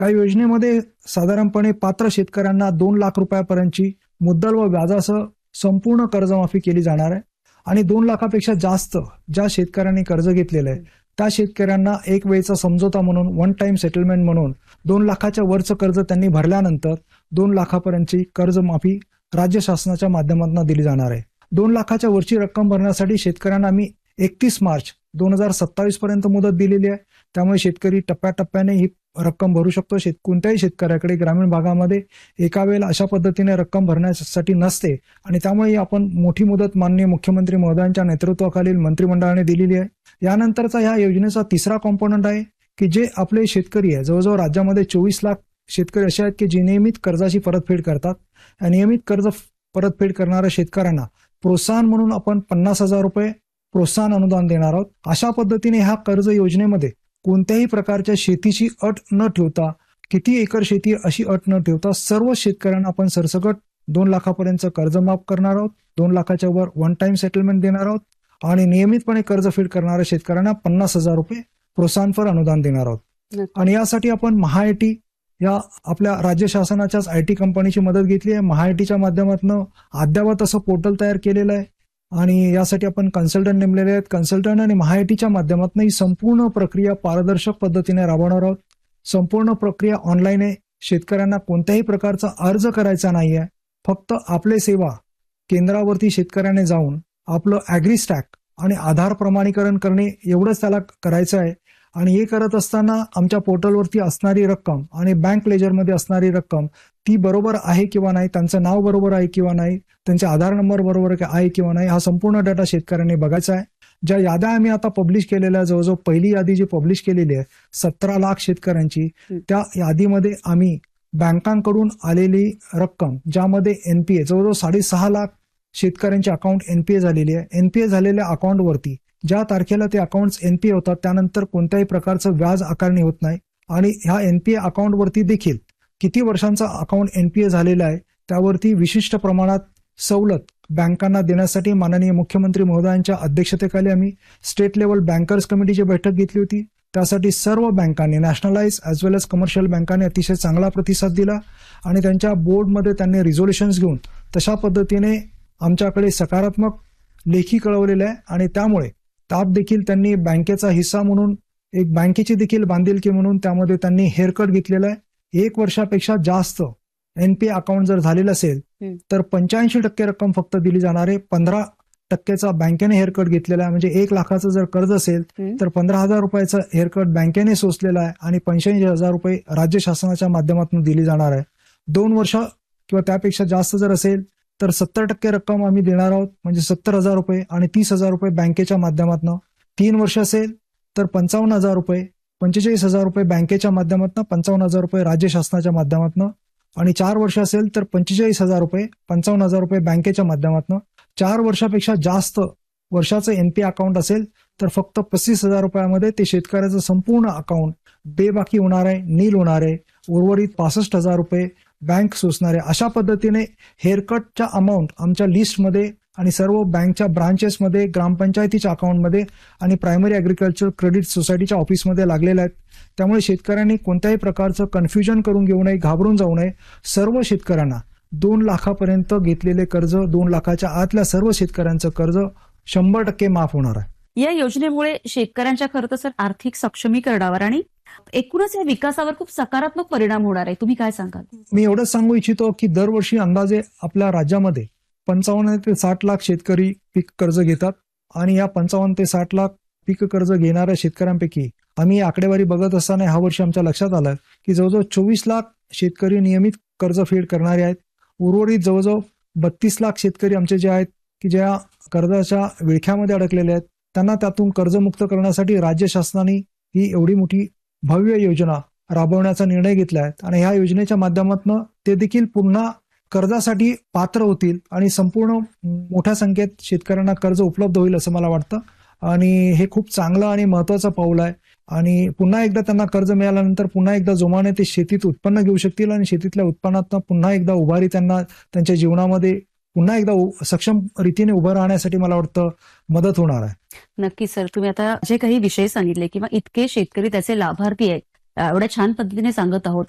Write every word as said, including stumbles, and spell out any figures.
या योजनेमध्ये साधारणपणे पात्र शेतकऱ्यांना दोन लाख रुपयापर्यंतची मुद्दल व व्याजासह संपूर्ण कर्जमाफी केली जाणार आहे आणि दोन लाखापेक्षा जास्त ज्या शेतकऱ्यांनी कर्ज घेतलेलं आहे त्या शेतकऱ्यांना एक वेळचा समझोता म्हणून वन टाइम सेटलमेंट म्हणून दोन लाखाच्या वरचं कर्ज त्यांनी भरल्यानंतर दोन लाखापर्यंतची कर्जमाफी राज्य शासनाच्या माध्यमातून दिली जाणार आहे. दोन लाखाच्या वरची रक्कम भरण्यासाठी शेतकऱ्यांना आम्ही एकतीस मार्च दोन हजार सत्तावीस पर्यंत मुदत दिलेली आहे. त्यामुळे शेतकरी टप्प्याटप्प्याने ही रक्कम भरू शकतो. शेत कोणत्याही शेतकऱ्याकडे ग्रामीण भागामध्ये एका वेळेला अशा पद्धतीने रक्कम भरण्यासाठी नसते आणि त्यामुळे आपण मोठी मुदत माननीय मुख्यमंत्री महोदयांच्या नेतृत्वाखालील मंत्रिमंडळाने दिलेली आहे. यानंतरचा ह्या योजनेचा तिसरा कॉम्पोनंट आहे की जे आपले शेतकरी आहे, जवळजवळ राज्यामध्ये चोवीस लाख शेतकरी असे आहेत की जे नियमित कर्जाची परतफेड करतात. नियमित कर्ज परतफेड करणाऱ्या शेतकऱ्यांना प्रोत्साहन म्हणून आपण पन्नास हजार रुपये प्रोत्साहन अनुदान देणार आहोत. अशा पद्धतीने ह्या कर्ज योजनेमध्ये कोणत्याही प्रकारच्या शेतीची अट न ठेवता, किती एकर शेती अशी अट न ठेवता सर्व शेतकऱ्यांना आपण सरसकट दोन लाखापर्यंत कर्ज माफ करणार आहोत. दोन लाखाच्या वर वन टाइम सेटलमेंट देणार आहोत आणि नियमितपणे कर्जफेड करणाऱ्या शेतकऱ्यांना पन्नास हजार रुपये प्रोत्साहनपर अनुदान देणार आहोत. आणि यासाठी आपण महाआयटी या आपल्या राज्य शासनाच्याच आय टी कंपनीची मदत घेतली आहे. महाआयटीच्या माध्यमातून अद्यावत असं पोर्टल तयार केलेलं आहे आणि यासाठी आपण कन्सल्टंट नेमलेले आहेत. कन्सल्टंट आणि महाआयटीच्या माध्यमातून ही संपूर्ण प्रक्रिया पारदर्शक पद्धतीने राबवणार आहोत. संपूर्ण प्रक्रिया ऑनलाईन आहे. शेतकऱ्यांना कोणत्याही प्रकारचा अर्ज करायचा नाही आहे. फक्त आपले सेवा केंद्रावरती शेतकऱ्याने जाऊन आपलं ॲग्रीस्टॅक आणि आधार प्रमाणीकरण करणे एवढंच त्याला करायचं आहे. आणि हे करत असताना आमच्या पोर्टलवरती असणारी रक्कम आणि बँक लेजरमध्ये असणारी रक्कम ती बरोबर आहे किंवा नाही, त्यांचं नाव बरोबर आहे किंवा नाही, त्यांचे आधार नंबर बरोबर आहे किंवा नाही, हा संपूर्ण डाटा शेतकऱ्यांनी बघायचा आहे. ज्या याद्या आम्ही आता पब्लिश केलेल्या, जवळजवळ पहिली यादी जी पब्लिश केलेली आहे सतरा लाख शेतकऱ्यांची, त्या यादीमध्ये आम्ही बँकांकडून आलेली रक्कम ज्यामध्ये एनपीए जवळजवळ साडेसहा लाख शेतकऱ्यांची अकाउंट एनपीए झालेली आहे. एनपीए झालेल्या अकाउंटवरती ज्या तारखेला ते अकाउंट्स एनपीए होतात त्यानंतर कोणत्याही प्रकारचं व्याज आकारणी होत नाही आणि ह्या एनपीए अकाउंटवरती देखील किती वर्षांचा अकाउंट एनपीए झालेला आहे त्यावरती विशिष्ट प्रमाणात सवलत बँकांना देण्यासाठी माननीय मुख्यमंत्री महोदयांच्या अध्यक्षतेखाली आम्ही स्टेट लेवल बँकर्स कमिटीची बैठक घेतली होती. त्यासाठी सर्व बँकांनी, नॅशनलाइज ॲज वेल एज कमर्शियल बँकांनी अतिशय चांगला प्रतिसाद दिला आणि त्यांच्या बोर्डमध्ये त्यांनी रिझोल्युशन्स घेऊन तशा पद्धतीने आमच्याकडे सकारात्मक लेखी कळवलेलं आहे आणि त्यामुळे त्यात देखील त्यांनी बँकेचा हिस्सा म्हणून एक बँकेची देखील बांधिलकी म्हणून त्यामध्ये त्यांनी हेअरकट घेतलेला आहे. एक वर्षापेक्षा जास्त एनपीए अकाउंट जर झालेलं असेल तर पंच्याऐंशी टक्के रक्कम फक्त दिली जाणार आहे. पंधरा टक्क्याचा बँकेने हेअरकट घेतलेला आहे. म्हणजे एक लाखाचं जर कर्ज असेल तर पंधरा हजार रुपयाचा हेअरकट बँकेने सोसलेला आहे आणि पंच्याऐंशी हजार रुपये राज्य शासनाच्या माध्यमातून दिली जाणार आहे. दोन वर्ष किंवा त्यापेक्षा जास्त जर असेल तर सत्तर टक्के रक्कम आम्ही देणार आहोत, म्हणजे सत्तर हजार रुपये आणि तीस हजार रुपये बँकेच्या माध्यमातून. तीन वर्ष असेल तर पंचावन्न हजार रुपये, पंचेचाळीस हजार रुपये बँकेच्या माध्यमातून, पंचावन्न हजार रुपये राज्य शासनाच्या माध्यमातून आणि चार वर्ष असेल तर पंचेचाळीस हजार रुपये, पंचावन्न हजार रुपये बँकेच्या माध्यमातून. चार वर्षापेक्षा जास्त वर्षाचं एनपीए अकाउंट असेल तर फक्त पस्तीस हजार रुपयामध्ये ते शेतकऱ्याचं संपूर्ण अकाउंट बेबाकी होणार आहे, नील होणार आहे. उर्वरित पासष्ट हजार रुपये बँक सोसणार आहे. अशा पद्धतीने हेअरकटच्या अमाऊंट आमच्या लिस्टमध्ये आणि सर्व बँकच्या ब्रांचेसमध्ये, ग्रामपंचायतीच्या अकाउंटमध्ये आणि प्रायमरी ॲग्रिकल्चर क्रेडिट सोसायटीच्या ऑफिसमध्ये लागलेल्या आहेत. त्यामुळे शेतकऱ्यांनी कोणत्याही प्रकारचं कन्फ्युजन करून घेऊ नये, घाबरून जाऊ नये. सर्व शेतकऱ्यांना दोन लाखापर्यंत घेतलेले कर्ज, दोन लाखाच्या आतल्या सर्व शेतकऱ्यांचं कर्ज शंभर टक्के माफ होणार आहे. या योजनेमुळे शेतकऱ्यांच्या खरं तर सर आर्थिक सक्षमीकरणावर आणि एकूणच या विकासावर खूप सकारात्मक परिणाम होणार आहे. तुम्ही काय सांगाल? मी एवढंच सांगू इच्छितो की दरवर्षी अंदाजे आपल्या राज्यामध्ये पंचावन्न ते साठ लाख शेतकरी पीक कर्ज घेतात आणि या पंचावन्न ते साठ लाख पीक कर्ज घेणाऱ्या शेतकऱ्यांपैकी आम्ही आकडेवारी बघत असताना ह्या वर्षी आमच्या लक्षात आलं की जवळजवळ चोवीस लाख शेतकरी नियमित कर्जफेड करणारे आहेत. उर्वरित जवळजवळ बत्तीस लाख शेतकरी आमचे जे आहेत की ज्या कर्जाच्या विळख्यामध्ये अडकलेले आहेत त्यांना त्यातून कर्जमुक्त करण्यासाठी राज्य शासनाने ही एवढी मोठी भव्य योजना राबवण्याचा निर्णय घेतला आहे आणि ह्या योजनेच्या माध्यमातून ते देखील पुन्हा कर्जासाठी पात्र होतील आणि संपूर्ण मोठ्या संख्येत शेतकऱ्यांना कर्ज उपलब्ध होईल असं मला वाटतं. आणि हे खूप चांगलं आणि महत्वाचं पाऊल आहे आणि पुन्हा एकदा त्यांना कर्ज मिळाल्यानंतर पुन्हा एकदा जोमाने ते शेतीत उत्पन्न घेऊ शकतील आणि शेतीतल्या उत्पन्नातनं पुन्हा एकदा उभारी त्यांना त्यांच्या जीवनामध्ये पुन्हा एकदा सक्षम रीतीने उभं राहण्यासाठी मला वाटतं मदत होणार आहे. नक्की सर, तुम्ही आता जे काही विषय सांगितले किंवा इतके शेतकरी त्याचे लाभार्थी आहेत एवढ्या छान पद्धतीने सांगत आहोत